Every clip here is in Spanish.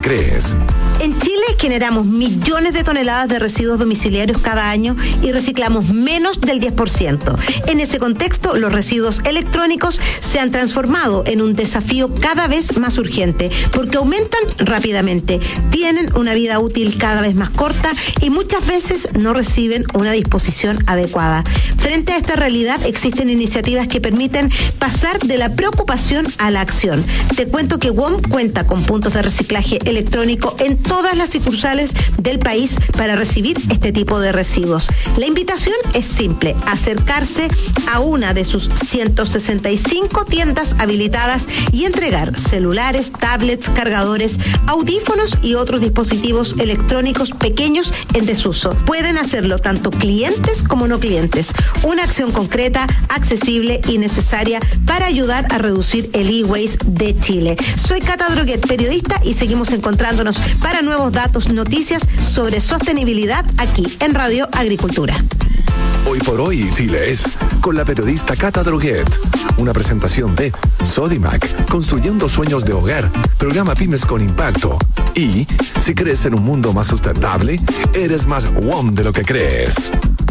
crees. En Chile generamos millones de toneladas de residuos domiciliarios cada año y reciclamos menos del 10%. En ese contexto, los residuos electrónicos se han transformado en un desafío cada vez más urgente porque aumentan rápidamente, tienen una vida útil cada vez más corta y muchas veces no reciben una disposición adecuada. Frente a esta realidad, existen iniciativas que permiten pasar de la preocupación a la acción. Te cuento que WOM cuenta con puntos de reciclaje electrónico en todas las sucursales del país para recibir este tipo de residuos. La invitación es simple: acercarse a una de sus 165 tiendas habilitadas y entregar celulares, tablets, cargadores, audífonos y otros dispositivos electrónicos pequeños en desuso. Pueden hacerlo tanto clientes como no clientes. Una acción concreta, accesible y necesaria para ayudar a reducir el e-waste de Chile. Soy Cata Droguet, periodista, y seguimos encontrándonos para nuevos datos, noticias sobre sostenibilidad aquí en Radio Agricultura. Hoy por hoy, Chile es con la periodista Cata Droguet. Una presentación de Sodimac, construyendo sueños de hogar, programa Pymes con Impacto. Y, si crees en un mundo más sustentable, eres más WOM de lo que crees.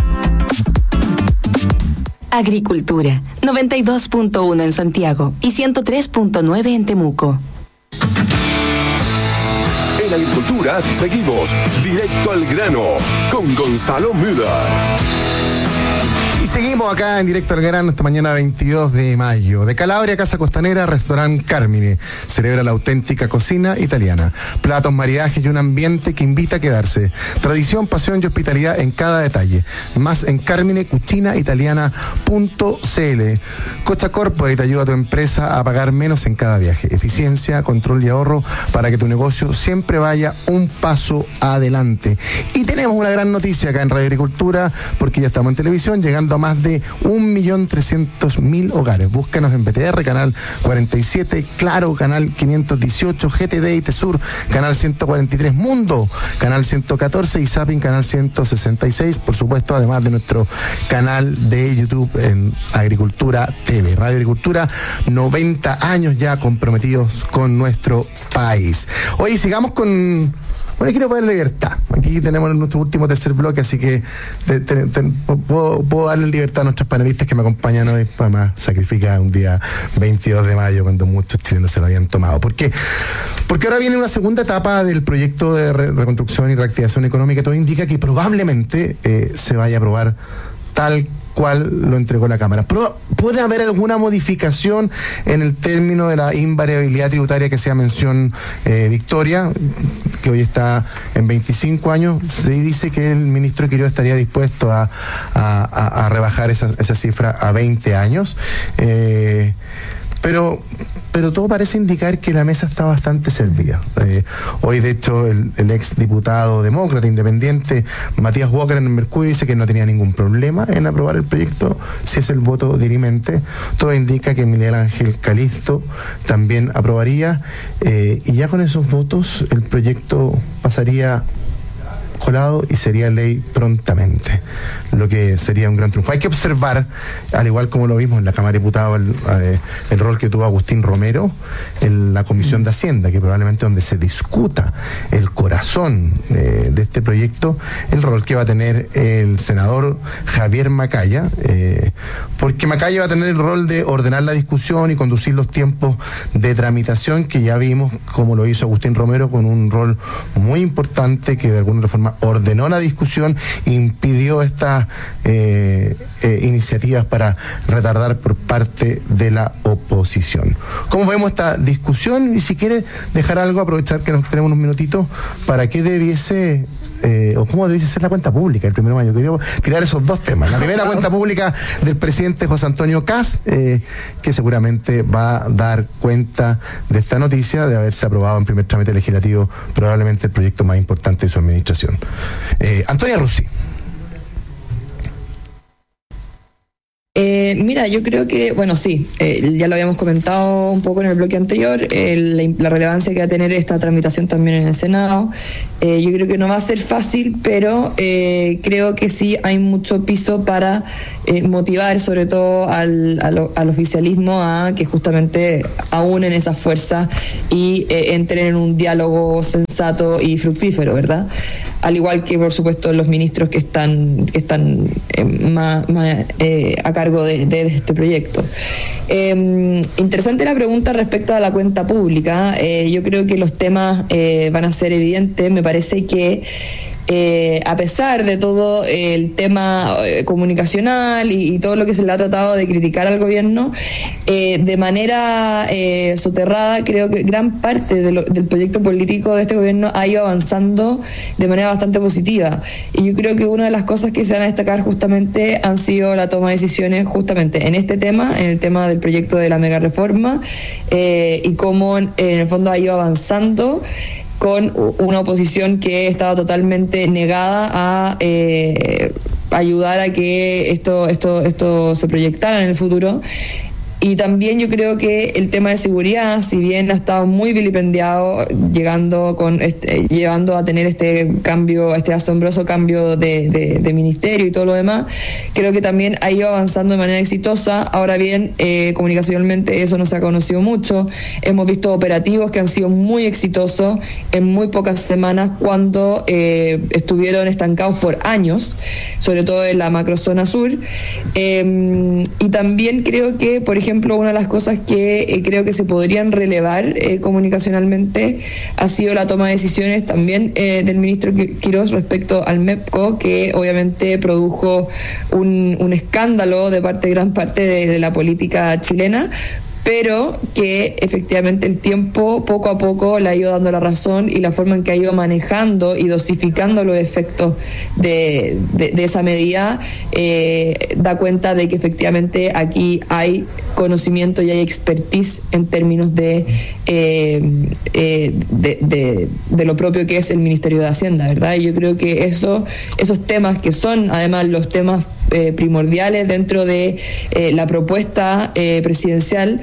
Agricultura, 92.1 en Santiago y 103.9 en Temuco. En Agricultura seguimos directo al grano con Gonzalo Müller. Y seguimos acá en Directo al Grano esta mañana 22 de mayo. De Calabria, Casa Costanera, Restaurant Carmine. Celebra la auténtica cocina italiana. Platos, maridajes y un ambiente que invita a quedarse. Tradición, pasión y hospitalidad en cada detalle. Más en carminecucinaitaliana.cl. Cocha Corporate ayuda a tu empresa a pagar menos en cada viaje. Eficiencia, control y ahorro para que tu negocio siempre vaya un paso adelante. Y tenemos una gran noticia acá en Radio Agricultura, porque ya estamos en televisión, llegando a más de 1.300.000 hogares. Búscanos en BTR, canal 47, Claro, canal 518, GTD y Tesur, canal 143, Mundo, canal 114 y Zapping, canal 166, por supuesto, además de nuestro canal de YouTube en Agricultura TV. Radio Agricultura, 90 años ya comprometidos con nuestro país. Hoy sigamos con... Bueno, quiero poner libertad. Aquí tenemos nuestro último tercer bloque, así que puedo darle libertad a nuestros panelistas que me acompañan hoy para más sacrificar un día 22 de mayo cuando muchos chilenos se lo habían tomado. ¿Por qué? Porque ahora viene una segunda etapa del proyecto de reconstrucción y reactivación económica. Todo indica que probablemente se vaya a aprobar tal cual lo entregó la Cámara. Pero puede haber alguna modificación en el término de la invariabilidad tributaria que sea mención Victoria, que hoy está en 25 años. Se dice que el ministro Quiroga estaría dispuesto a rebajar esa cifra a 20 años. Pero todo parece indicar que la mesa está bastante servida. Hoy, de hecho, el ex diputado demócrata independiente Matías Walker en el Mercurio dice que no tenía ningún problema en aprobar el proyecto si es el voto dirimente. Todo indica que Miguel Ángel Calisto también aprobaría, y ya con esos votos el proyecto pasaría colado y sería ley prontamente, lo que sería un gran triunfo. Hay que observar, al igual como lo vimos en la Cámara de Diputados, el rol que tuvo Agustín Romero en la Comisión de Hacienda, que probablemente donde se discuta el corazón de este proyecto, el rol que va a tener el senador Javier Macaya, porque Macaya va a tener el rol de ordenar la discusión y conducir los tiempos de tramitación, que ya vimos como lo hizo Agustín Romero, con un rol muy importante que de alguna forma ordenó la discusión, impidió estas iniciativas para retardar por parte de la oposición. ¿Cómo vemos esta discusión? Y si quiere dejar algo, aprovechar que nos tenemos unos minutitos, para qué debiese o cómo debiese ser la cuenta pública el 1 de mayo. Quería tirar esos dos temas. La primera, cuenta pública del presidente José Antonio Kast, que seguramente va a dar cuenta de esta noticia de haberse aprobado en primer trámite legislativo probablemente el proyecto más importante de su administración. Antonia Rossi. Mira, yo creo que, bueno, sí, ya lo habíamos comentado un poco en el bloque anterior, la relevancia que va a tener esta tramitación también en el Senado. Yo creo que no va a ser fácil, pero creo que sí hay mucho piso para motivar sobre todo al oficialismo a que justamente aúnen esas fuerzas y entren en un diálogo sensato y fructífero, ¿verdad? Al igual que, por supuesto, los ministros que están más a cargo de este proyecto. Interesante la pregunta respecto a la cuenta pública. Yo creo que los temas van a ser evidentes. Me parece que a pesar de todo el tema comunicacional y todo lo que se le ha tratado de criticar al gobierno, de manera soterrada, creo que gran parte del proyecto político de este gobierno ha ido avanzando de manera bastante positiva. Y yo creo que una de las cosas que se van a destacar justamente han sido la toma de decisiones justamente en este tema, en el tema del proyecto de la mega reforma, y cómo en el fondo ha ido avanzando con una oposición que estaba totalmente negada a ayudar a que esto se proyectara en el futuro. Y también yo creo que el tema de seguridad, si bien ha estado muy vilipendiado, llevando a tener este asombroso cambio de ministerio y todo lo demás, creo que también ha ido avanzando de manera exitosa. Ahora bien, comunicacionalmente eso no se ha conocido mucho. Hemos visto operativos que han sido muy exitosos en muy pocas semanas, cuando estuvieron estancados por años, sobre todo en la macrozona sur. Y también creo que, por ejemplo, una de las cosas que creo que se podrían relevar comunicacionalmente ha sido la toma de decisiones también del ministro Quirós respecto al MEPCO, que obviamente produjo un escándalo de gran parte de la política chilena, pero que efectivamente el tiempo poco a poco le ha ido dando la razón, y la forma en que ha ido manejando y dosificando los efectos de esa medida da cuenta de que efectivamente aquí hay conocimiento y hay expertise en términos de lo propio que es el Ministerio de Hacienda, ¿verdad? Y yo creo que esos temas, que son además los temas primordiales dentro de la propuesta presidencial,